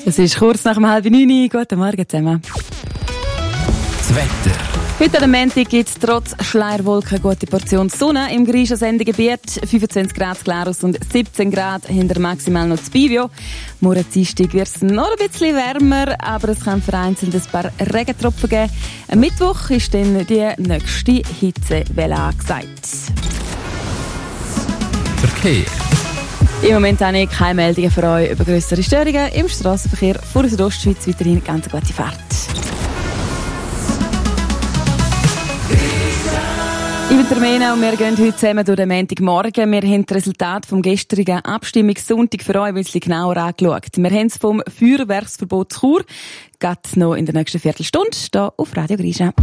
Es ist kurz nach 8:30. Guten Morgen zusammen. Das Wetter. Heute am Montag gibt es trotz Schleierwolken eine gute Portion Sonne im Griechen-Sendegebiet. 25 Grad Glarus und 17 Grad hinter maximal noch zu Bivio. Morgen Dienstag wird es noch ein bisschen wärmer, aber es kann vereinzelt ein paar Regentropfen geben. Am Mittwoch ist dann die nächste Hitzewelle angesagt. Verkehr. Im Moment habe ich keine Meldungen für euch über grössere Störungen im Strassenverkehr vor der Südostschweiz. Weiterhin ganz gute Fahrt. Ich bin Termina und wir gehen heute zusammen durch den Montagmorgen. Wir haben das Resultat vom gestrigen Abstimmungssonntag für euch ein bisschen genauer angeschaut. Wir haben es vom Feuerwerksverbot Chur, gerade noch in der nächsten Viertelstunde, hier auf Radio Grisha.